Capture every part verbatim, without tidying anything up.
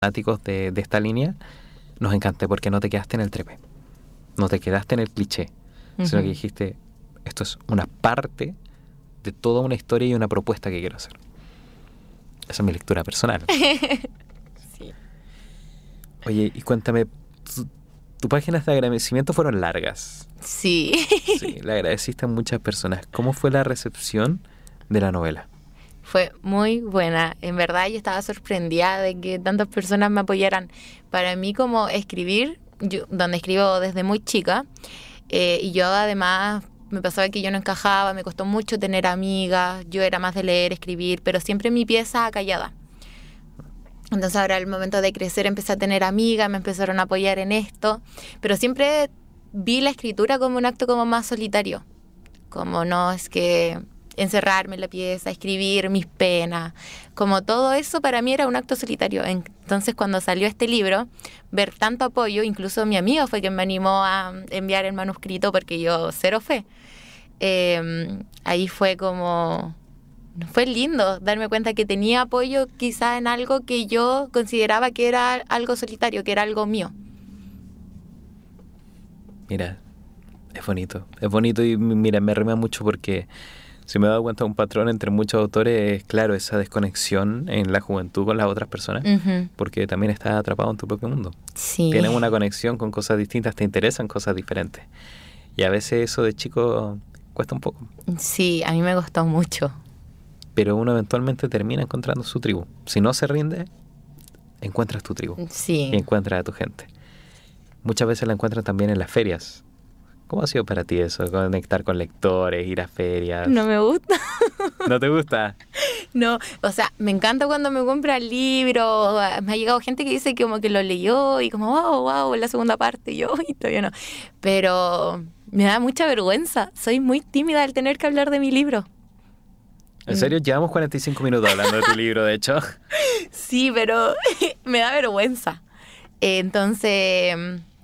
fanáticos de, de esta línea, nos encanta porque no te quedaste en el trepe, no te quedaste en el cliché, uh-huh. sino que dijiste, esto es una parte de toda una historia y una propuesta que quiero hacer. Esa es mi lectura personal. Sí. Oye, y cuéntame, tu, tus páginas de agradecimiento fueron largas. Sí. Sí, le agradeciste a muchas personas. ¿Cómo fue la recepción de la novela? Fue muy buena. En verdad yo estaba sorprendida de que tantas personas me apoyaran. Para mí, como escribir, yo, donde escribo desde muy chica, eh, y yo además me pasaba que yo no encajaba, me costó mucho tener amigas, yo era más de leer, escribir, pero siempre mi pieza callada. Entonces ahora al momento de crecer empecé a tener amigas, me empezaron a apoyar en esto, pero siempre vi la escritura como un acto como más solitario, como no es que encerrarme en la pieza, escribir mis penas, como todo eso para mí era un acto solitario. Entonces cuando salió este libro, ver tanto apoyo, incluso mi amigo fue quien me animó a enviar el manuscrito porque yo cero fe. Eh, ahí fue como, fue lindo darme cuenta que tenía apoyo quizá en algo que yo consideraba que era algo solitario, que era algo mío. Mira, es bonito, es bonito y mira, me remea mucho porque si me he dado cuenta de un patrón entre muchos autores, es claro, esa desconexión en la juventud con las otras personas, uh-huh. porque también estás atrapado en tu propio mundo. Sí. Tienes una conexión con cosas distintas, te interesan cosas diferentes. Y a veces eso de chico cuesta un poco. Sí, a mí me costó mucho. Pero uno eventualmente termina encontrando su tribu. Si no se rinde, encuentras tu tribu. Sí. Y encuentras a tu gente. Muchas veces la encuentras también en las ferias. ¿Cómo ha sido para ti eso? Conectar con lectores, ir a ferias. No me gusta. ¿No te gusta? No, o sea, me encanta cuando me compran libros. Me ha llegado gente que dice que como que lo leyó y como, wow, wow, la segunda parte. Y yo, y todavía no. Pero me da mucha vergüenza. Soy muy tímida al tener que hablar de mi libro. ¿En serio? Llevamos cuarenta y cinco minutos hablando de tu libro, de hecho. Sí, pero me da vergüenza. Entonces,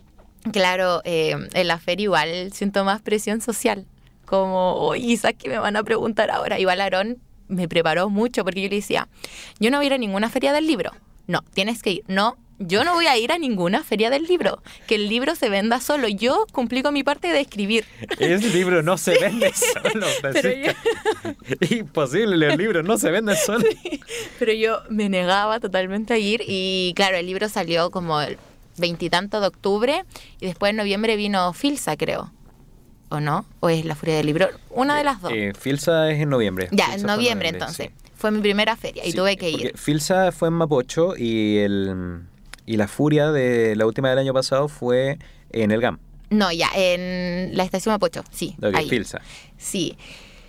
claro, eh, en la feria igual siento más presión social. Como, oye, quizás que me van a preguntar ahora. Igual Aarón me preparó mucho porque yo le decía, yo no voy a ir a ninguna feria del libro. No, tienes que ir. No, yo no voy a ir a ninguna feria del libro. Que el libro se venda solo. Yo cumplí con mi parte de escribir. Ese libro no se vende solo. Pero yo... Imposible, los libros no se venden solo. Sí, pero yo me negaba totalmente a ir y claro, el libro salió como el veintitanto de octubre y después en noviembre vino Filsa, creo. ¿O no? ¿O es La Furia del Libro? Una de las dos. Eh, Filsa es en noviembre. Ya, Filsa en noviembre, noviembre entonces. Sí. Fue mi primera feria y sí, tuve que ir. Filsa fue en Mapocho y el y La Furia de la última del año pasado fue en el G A M. No, ya, en la estación Mapocho, sí. Okay, ahí. Filsa. Sí.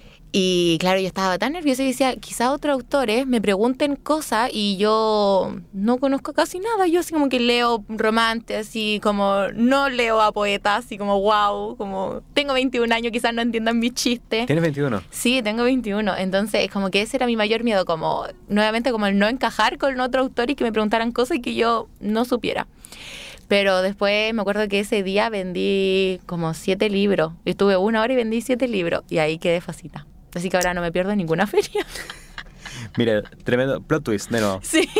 Y claro, yo estaba tan nerviosa y decía, quizás otros autores me pregunten cosas y yo no conozco casi nada. Yo así como que leo romance, así como no leo a poetas, así como wow, como tengo veintiún años, quizás no entiendan mis chistes. ¿Tienes veintiuno? Sí, tengo veintiuno. Entonces, como que ese era mi mayor miedo, como nuevamente como el no encajar con otro autor y que me preguntaran cosas y que yo no supiera. Pero después me acuerdo que ese día vendí como siete libros. Estuve una hora y vendí siete libros y ahí quedé fascinada. Así que ahora no me pierdo ninguna feria. Mira, tremendo plot twist, de nuevo. Sí.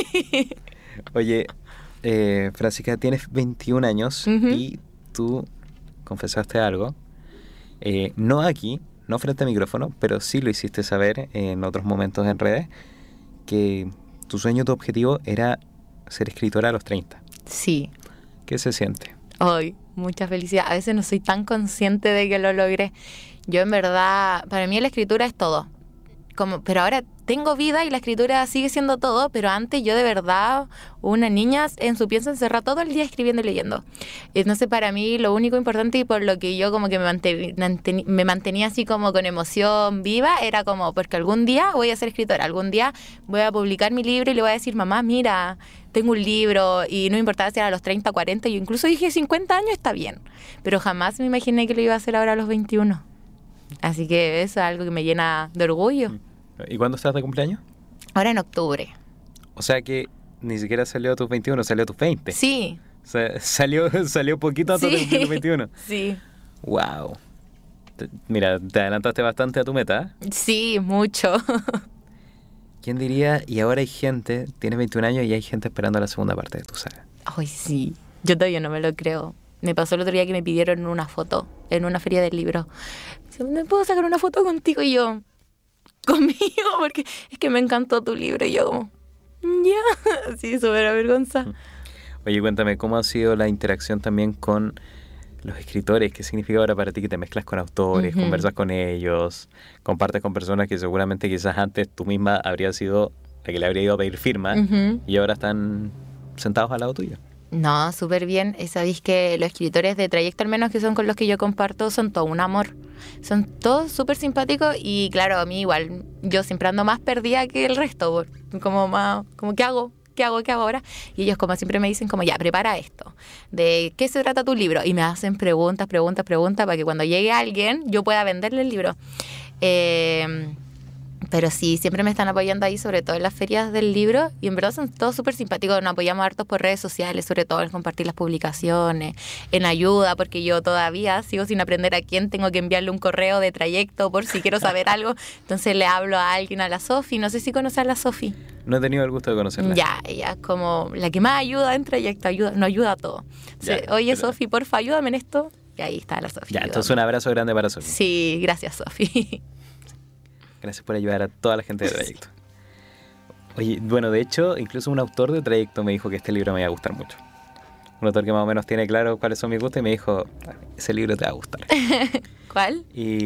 Oye, eh, Francisca, tienes veintiún años uh-huh. y tú confesaste algo. Eh, no aquí, no frente al micrófono, pero sí lo hiciste saber en otros momentos en redes, que tu sueño, tu objetivo era ser escritora a los treinta. Sí. ¿Qué se siente? Ay, mucha felicidad. A veces no soy tan consciente de que lo logré. Yo en verdad, para mí la escritura es todo. Como, pero ahora tengo vida y la escritura sigue siendo todo, pero antes yo de verdad, una niña en su pieza encerrada todo el día escribiendo y leyendo. Entonces para mí lo único importante y por lo que yo como que me, manten, me mantenía así como con emoción viva, era como, porque algún día voy a ser escritora, algún día voy a publicar mi libro y le voy a decir, mamá, mira, tengo un libro, y no me importaba si era a los treinta, cuarenta, yo incluso dije cincuenta años está bien, pero jamás me imaginé que lo iba a hacer ahora a los veintiuno. Así que eso es algo que me llena de orgullo. ¿Y cuándo estás de cumpleaños? Ahora en octubre. O sea que ni siquiera salió a tus veintiuno, salió a tus veinte. Sí. O sea, salió, salió poquito antes sí. de tus veintiuno. Sí. Wow. Te, mira, te adelantaste bastante a tu meta. Sí, mucho. ¿Quién diría? Y ahora hay gente, tienes veintiún años y hay gente esperando la segunda parte de tu saga. Ay, sí. Yo todavía no me lo creo. Me pasó el otro día que me pidieron una foto en una feria del libro. ¿Me puedo sacar una foto contigo? Y yo, conmigo, porque es que me encantó tu libro. Y yo como, ya, sí, súper avergonzada. Oye, cuéntame, ¿cómo ha sido la interacción también con los escritores? ¿Qué significa ahora para ti que te mezclas con autores, uh-huh. conversas con ellos, compartes con personas que seguramente quizás antes tú misma habrías sido la que le habría ido a pedir firma uh-huh. y ahora están sentados al lado tuyo? No, súper bien. Sabéis que los escritores de Trayecto, al menos que son con los que yo comparto, son todo un amor. Son todos súper simpáticos y claro, a mí igual, yo siempre ando más perdida que el resto. Como más, como ¿qué hago? ¿Qué hago? ¿Qué hago ahora? Y ellos como siempre me dicen como, ya, prepara esto. ¿De qué se trata tu libro? Y me hacen preguntas, preguntas, preguntas para que cuando llegue alguien yo pueda venderle el libro. Eh... Pero sí, siempre me están apoyando ahí, sobre todo en las ferias del libro, y en verdad son todos súper simpáticos. Nos apoyamos hartos por redes sociales, sobre todo en compartir las publicaciones, en ayuda, porque yo todavía sigo sin aprender a quién tengo que enviarle un correo de Trayecto por si quiero saber algo. Entonces le hablo a alguien, a la Sofi. No sé si conoces a la Sofi. No he tenido el gusto de conocerla. Ya, ella es como la que más ayuda en Trayecto, ayuda, nos ayuda a todo. Ya, oye, pero... Sofi, porfa, ayúdame en esto. Y ahí está la Sofi. Ya, entonces un abrazo grande para Sofi. Sí, gracias, Sofi. Gracias por ayudar a toda la gente de Trayecto. Oye, bueno, de hecho, incluso un autor de Trayecto me dijo que este libro me iba a gustar mucho. Un autor que más o menos tiene claro cuáles son mis gustos y me dijo, ese libro te va a gustar. ¿Cuál?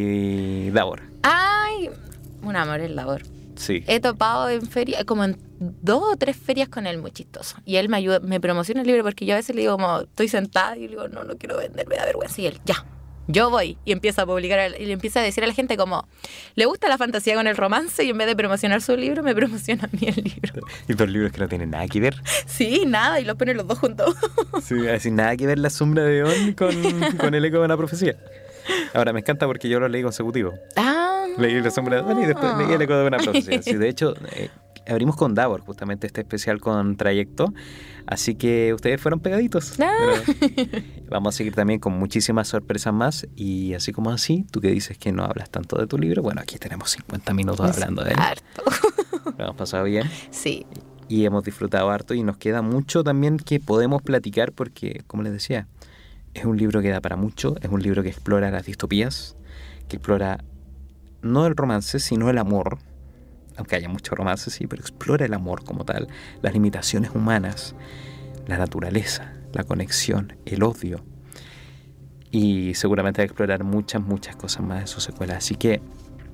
Y Davor. ¡Ay! Un amor el Davor. Sí. He topado en feria, como en dos o tres ferias con él, muy chistoso. Y él me ayuda, me promociona el libro porque yo a veces le digo como, estoy sentada y le digo, no, no quiero vender, me da vergüenza. Y él, ya. Yo voy y empieza a publicar y le empieza a decir a la gente como le gusta la fantasía con el romance y en vez de promocionar su libro me promociona a mí el libro. Y dos libros que no tienen nada que ver. Sí, nada, y los ponen los dos juntos. Sí, así nada que ver La sombra de On con, con El eco de una profecía. Ahora me encanta porque yo lo leí consecutivo. Ah. Leí La sombra de On y después leí El eco de una profecía. Sí, de hecho, eh, abrimos con Davor justamente este especial con Trayecto. Así que ustedes fueron pegaditos. Ah. Pero vamos a seguir también con muchísimas sorpresas más. Y así como así, tú que dices que no hablas tanto de tu libro, bueno, aquí tenemos cincuenta minutos es hablando de él. Harto. Lo hemos pasado bien. Sí. Y hemos disfrutado harto y nos queda mucho también que podemos platicar porque, como les decía, es un libro que da para mucho. Es un libro que explora las distopías, que explora no el romance, sino el amor. Aunque haya mucho romance, sí, pero explora el amor como tal, las limitaciones humanas, la naturaleza, la conexión, el odio. Y seguramente va a explorar muchas, muchas cosas más en su secuela. Así que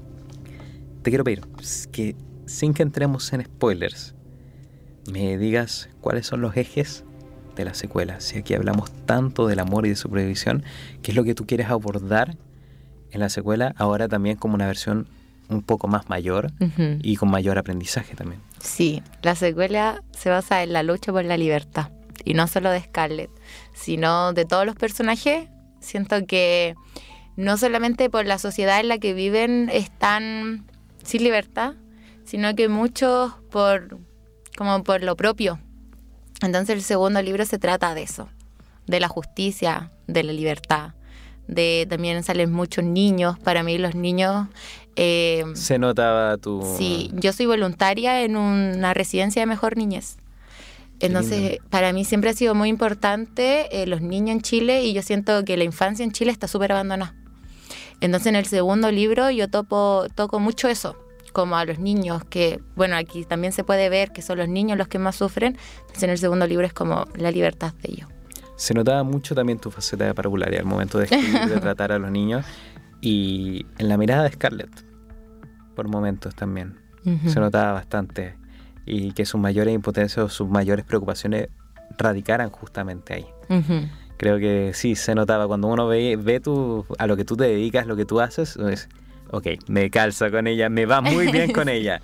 te quiero pedir que, sin que entremos en spoilers, me digas cuáles son los ejes de la secuela. Si aquí hablamos tanto del amor y de su previsión, ¿qué es lo que tú quieres abordar en la secuela? Ahora también como una versión un poco más mayor uh-huh. y con mayor aprendizaje también. Sí, la secuela se basa en la lucha por la libertad. Y no solo de Scarlett, sino de todos los personajes. Siento que no solamente por la sociedad en la que viven están sin libertad, sino que muchos por, como por lo propio. Entonces el segundo libro se trata de eso, de la justicia, de la libertad. De, también salen muchos niños. Para mí los niños... Eh, se notaba tu... Sí, yo soy voluntaria en una residencia de mejor niñez. Entonces, para mí siempre ha sido muy importante eh, los niños en Chile y yo siento que la infancia en Chile está súper abandonada. Entonces, en el segundo libro yo topo, toco mucho eso, como a los niños, que, bueno, aquí también se puede ver que son los niños los que más sufren. Entonces, en el segundo libro es como la libertad de ellos. Se notaba mucho también tu faceta de parvularia al momento de escribir, de tratar a los niños. Y en la mirada de Scarlett, por momentos también, uh-huh. se notaba bastante. Y que sus mayores impotencias o sus mayores preocupaciones radicaran justamente ahí. Uh-huh. Creo que sí, se notaba cuando uno ve, ve tu, a lo que tú te dedicas, lo que tú haces, es, ok, me calza con ella, me va muy bien con ella.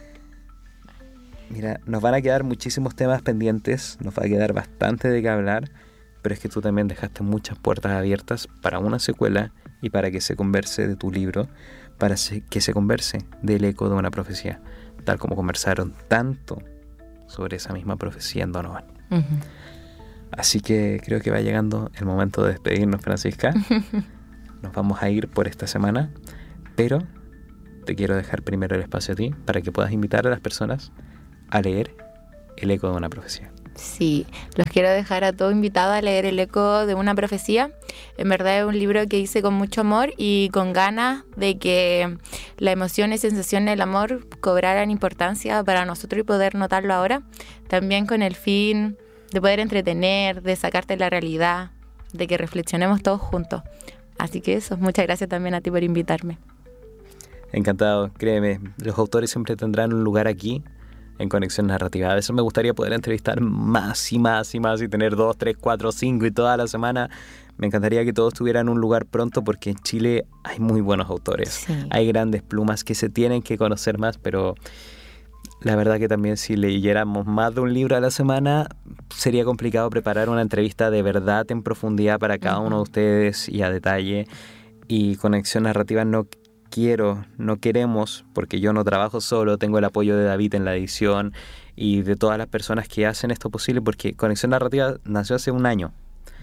Mira, nos van a quedar muchísimos temas pendientes, nos va a quedar bastante de qué hablar, pero es que tú también dejaste muchas puertas abiertas para una secuela y para que se converse de tu libro, para que se converse del eco de una profecía, tal como conversaron tanto sobre esa misma profecía en Donovan. Uh-huh. Así que creo que va llegando el momento de despedirnos, Francisca. Nos vamos a ir por esta semana, pero te quiero dejar primero el espacio a ti para que puedas invitar a las personas a leer El eco de una profecía. Sí, los quiero dejar a todos invitados a leer El eco de una profecía. En verdad es un libro que hice con mucho amor y con ganas de que la emoción y sensación del amor cobraran importancia para nosotros y poder notarlo ahora. También con el fin de poder entretener, de sacarte la realidad, de que reflexionemos todos juntos. Así que eso, muchas gracias también a ti por invitarme. Encantado, créeme, los autores siempre tendrán un lugar aquí en Conexión Narrativa. A veces me gustaría poder entrevistar más y más y más y tener dos, tres, cuatro, cinco y toda la semana. Me encantaría que todos tuvieran un lugar pronto porque en Chile hay muy buenos autores. Sí. Hay grandes plumas que se tienen que conocer más, pero la verdad que también si leyéramos más de un libro a la semana sería complicado preparar una entrevista de verdad en profundidad para cada uno de ustedes y a detalle. Y Conexión Narrativa no quiero, no queremos, porque yo no trabajo solo, tengo el apoyo de David en la edición y de todas las personas que hacen esto posible, porque Conexión Narrativa nació hace un año,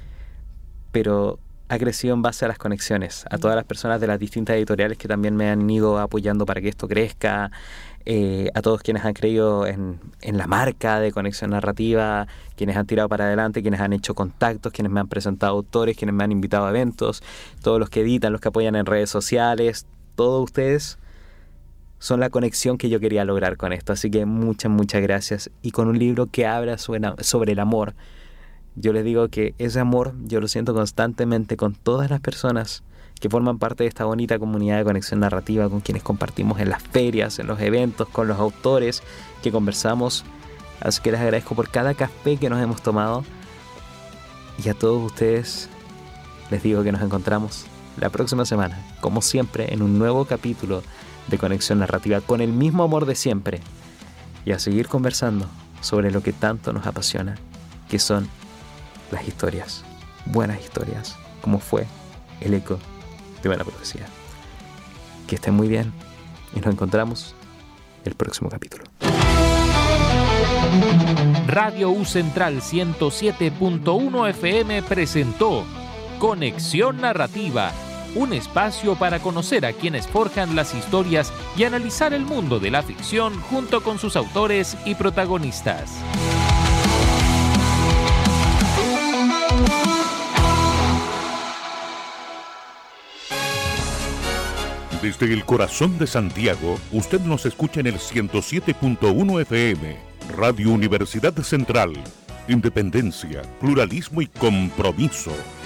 pero ha crecido en base a las conexiones, a todas las personas de las distintas editoriales que también me han ido apoyando para que esto crezca, eh, a todos quienes han creído en, en la marca de Conexión Narrativa, quienes han tirado para adelante, quienes han hecho contactos, quienes me han presentado autores, quienes me han invitado a eventos, todos los que editan, los que apoyan en redes sociales. Todos ustedes son la conexión que yo quería lograr con esto. Así que muchas, muchas gracias. Y con un libro que habla sobre el amor. Yo les digo que ese amor yo lo siento constantemente con todas las personas que forman parte de esta bonita comunidad de Conexión Narrativa, con quienes compartimos en las ferias, en los eventos, con los autores que conversamos. Así que les agradezco por cada café que nos hemos tomado. Y a todos ustedes les digo que nos encontramos la próxima semana, como siempre, en un nuevo capítulo de Conexión Narrativa, con el mismo amor de siempre, y a seguir conversando sobre lo que tanto nos apasiona, que son las historias, buenas historias, como fue El eco de una profecía. Que estén muy bien y nos encontramos el próximo capítulo. Radio U Central ciento siete punto uno F M presentó Conexión Narrativa, un espacio para conocer a quienes forjan las historias y analizar el mundo de la ficción junto con sus autores y protagonistas. Desde el corazón de Santiago, usted nos escucha en el ciento siete punto uno F M, Radio Universidad Central. Independencia, pluralismo y compromiso.